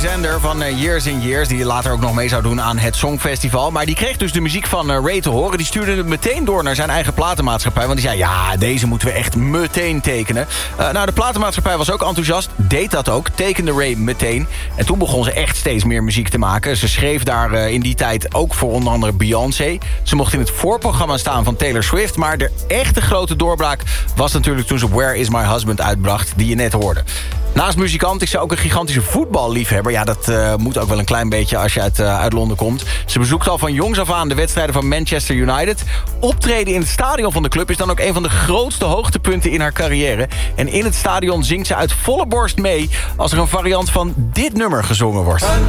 Alexander van Years and Years... die later ook nog mee zou doen aan het Songfestival. Maar die kreeg dus de muziek van Ray te horen. Die stuurde het meteen door naar zijn eigen platenmaatschappij. Want die zei, ja, deze moeten we echt meteen tekenen. Nou, de platenmaatschappij was ook enthousiast. Deed dat ook. Tekende Ray meteen. En toen begon ze echt steeds meer muziek te maken. Ze schreef daar in die tijd ook voor onder andere Beyoncé. Ze mocht in het voorprogramma staan van Taylor Swift. Maar de echte grote doorbraak was natuurlijk toen ze Where Is My Husband uitbracht, die je net hoorde. Naast muzikant is ze ook een gigantische voetballiefhebber. Ja, dat moet ook wel een klein beetje als je uit Londen komt. Ze bezoekt al van jongs af aan de wedstrijden van Manchester United. Optreden in het stadion van de club is dan ook een van de grootste hoogtepunten in haar carrière. En in het stadion zingt ze uit volle borst mee als er een variant van dit nummer gezongen wordt.